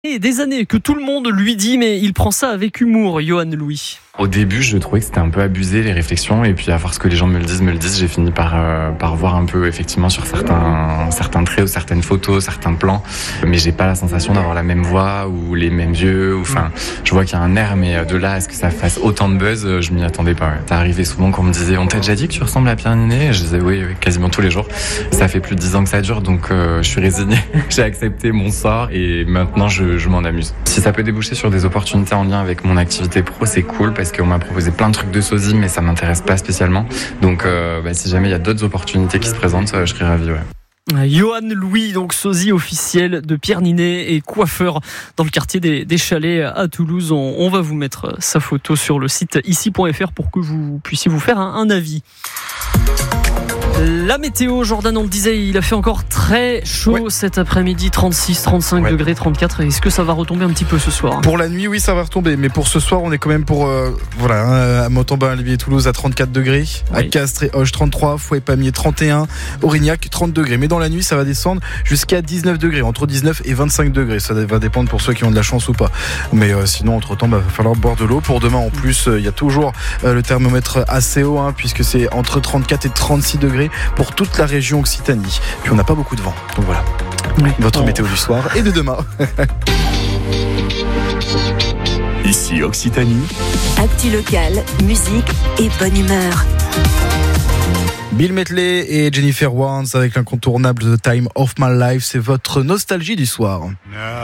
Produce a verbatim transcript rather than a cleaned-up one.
Et des années que tout le monde lui dit, mais il prend ça avec humour, Johan Louis. Au début, je trouvais que c'était un peu abusé les réflexions, et puis à force que les gens me le disent, me le disent, j'ai fini par euh, par voir un peu effectivement sur certains certains traits ou certaines photos, certains plans, mais j'ai pas la sensation d'avoir la même voix ou les mêmes yeux. Ou enfin, je vois qu'il y a un air, mais de là à ce que ça fasse autant de buzz, je m'y attendais pas. Ouais. Ça arrivait souvent qu'on me disait, on t'a déjà dit que tu ressembles à Pierre Niney? Je disais oui, oui, quasiment tous les jours. Ça fait plus de dix ans que ça dure, donc euh, je suis résigné. J'ai accepté mon sort et maintenant je, je m'en amuse. Si ça peut déboucher sur des opportunités en lien avec mon activité pro, c'est cool parce qu'on m'a proposé plein de trucs de sosie, mais ça m'intéresse pas spécialement. Donc euh, bah, si jamais il y a d'autres opportunités qui se présentent, euh, je serai ravi. Ouais. Johan Louis, donc sosie officiel de Pierre Niney et coiffeur dans le quartier des, des Chalets à Toulouse. On, on va vous mettre sa photo sur le site ici point f r pour que vous puissiez vous faire un, un avis. La météo, Jordan, on le disait, il a fait encore très chaud ouais. cet après-midi, trente-six, trente-cinq ouais. degrés, trente-quatre. Est-ce que ça va retomber un petit peu ce soir? Pour la nuit, oui, ça va retomber. Mais pour ce soir, on est quand même pour euh, voilà, hein, à Montauban, Olivier, Toulouse à trente-quatre degrés, oui. à Castres et Auch trente-trois, Fouet, Pamiers trente et un, Aurignac trente degrés. Mais dans la nuit, ça va descendre jusqu'à dix-neuf degrés, entre dix-neuf et vingt-cinq degrés. Ça va dépendre pour ceux qui ont de la chance ou pas. Mais euh, sinon, entre-temps, il bah, va falloir boire de l'eau. Pour demain, en plus, il euh, y a toujours euh, le thermomètre assez haut, hein, puisque c'est entre trente-quatre et trente-six degrés pour toute la région Occitanie. Puis on n'a pas beaucoup de vent. Donc voilà. Oui. Votre oh. météo du soir et de demain. Ici Occitanie. Actu local, musique et bonne humeur. Bill Medley et Jennifer Warnes avec l'incontournable The Time of My Life. C'est votre nostalgie du soir. No.